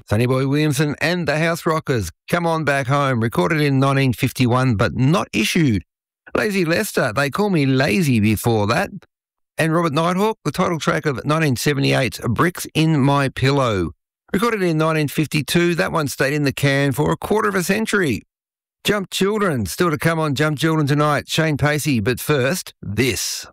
Sonny Boy Williamson and the House Rockers, Come On Back Home, recorded in 1951 but not issued. Lazy Lester, They Call Me Lazy before that. And Robert Nighthawk, the title track of 1978's Bricks in My Pillow. Recorded in 1952, that one stayed in the can for a quarter of a century. Jump Children, still to come on Jump Children tonight, Shane Pacey, but first, this.